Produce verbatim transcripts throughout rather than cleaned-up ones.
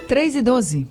três e doze.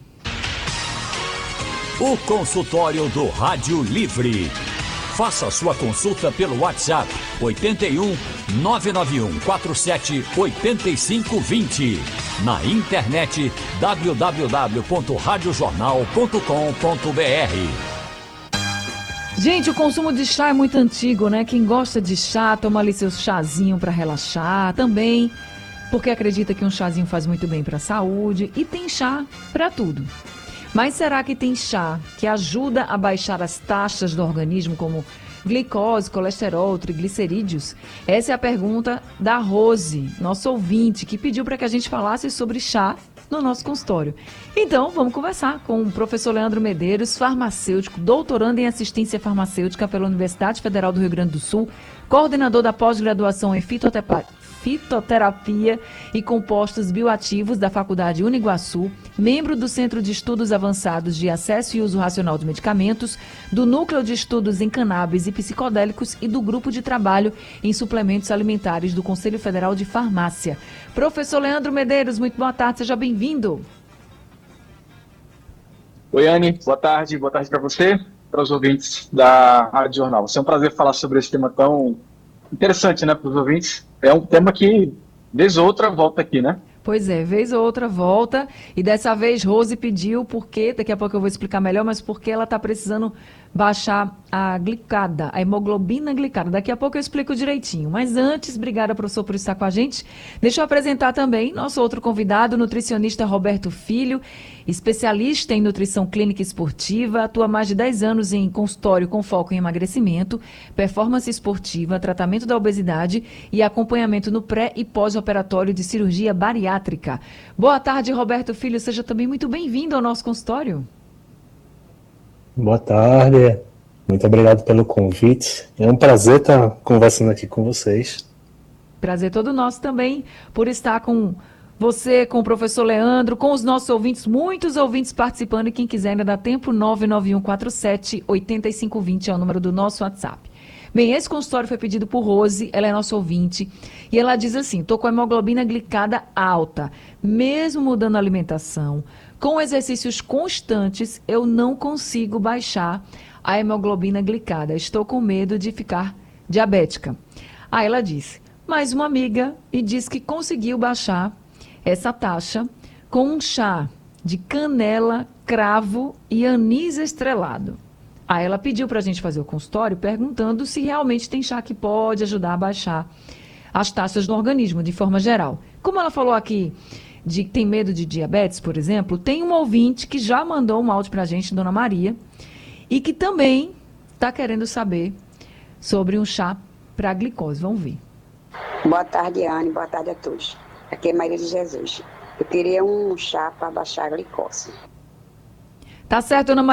O consultório do Rádio Livre. Faça sua consulta pelo WhatsApp oito um, nove nove um quatro sete oito cinco dois zero. Na internet w w w ponto rádio jornal ponto com ponto b r. Gente, o consumo de chá é muito antigo, né? Quem gosta de chá, toma ali seu chazinho para relaxar. Também porque acredita que um chazinho faz muito bem para a saúde. E tem chá para tudo. Mas será que tem chá que ajuda a baixar as taxas do organismo, como glicose, colesterol, triglicerídeos? Essa é a pergunta da Rose, nosso ouvinte, que pediu para que a gente falasse sobre chá no nosso consultório. Então, vamos conversar com o professor Leandro Medeiros, farmacêutico, doutorando em assistência farmacêutica pela Universidade Federal do Rio Grande do Sul, coordenador da pós-graduação em fitoterapia. Fitoterapia e compostos bioativos da Faculdade Uniguaçu, membro do Centro de Estudos Avançados de Acesso e Uso Racional de Medicamentos, do Núcleo de Estudos em Cannabis e Psicodélicos e do Grupo de Trabalho em Suplementos Alimentares do Conselho Federal de Farmácia. Professor Leandro Medeiros, muito boa tarde, seja bem-vindo. Oi, Anne, boa tarde, boa tarde para você, para os ouvintes da Rádio Jornal. É um prazer falar sobre esse tema tão interessante, né, para os ouvintes. É um tema que, vez ou outra, volta aqui, né? Pois é, vez ou outra volta. E dessa vez, Rose pediu porque, daqui a pouco eu vou explicar melhor, mas porque ela está precisando baixar a glicada, a hemoglobina glicada. Daqui a pouco eu explico direitinho. Mas antes, obrigada, professor, por estar com a gente. Deixa eu apresentar também nosso outro convidado, o nutricionista Roberto Filho, especialista em nutrição clínica esportiva, atua há mais de dez anos em consultório com foco em emagrecimento, performance esportiva, tratamento da obesidade e acompanhamento no pré e pós-operatório de cirurgia bariátrica. Boa tarde, Roberto Filho. Seja também muito bem-vindo ao nosso consultório. Boa tarde, muito obrigado pelo convite. É um prazer estar conversando aqui com vocês. Prazer todo nosso também por estar com você, com o professor Leandro, com os nossos ouvintes, muitos ouvintes participando, e quem quiser ainda dá tempo, nove nove um quatro sete oito cinco dois zero é o número do nosso WhatsApp. Bem, esse consultório foi pedido por Rose, ela é nossa ouvinte, e ela diz assim: estou com a hemoglobina glicada alta, mesmo mudando a alimentação, com exercícios constantes, eu não consigo baixar a hemoglobina glicada, estou com medo de ficar diabética. Aí ela disse, mais uma amiga, e diz que conseguiu baixar essa taxa com um chá de canela, cravo e anis estrelado. Aí ela pediu para a gente fazer o consultório perguntando se realmente tem chá que pode ajudar a baixar as taxas do organismo, de forma geral. Como ela falou aqui de que tem medo de diabetes, por exemplo, tem um ouvinte que já mandou um áudio para a gente, Dona Maria, e que também está querendo saber sobre um chá para glicose. Vamos ver. Boa tarde, Anne. Boa tarde a todos. Aqui é Maria de Jesus. Eu queria um chá para baixar a glicose. Tá certo, Dona Maria.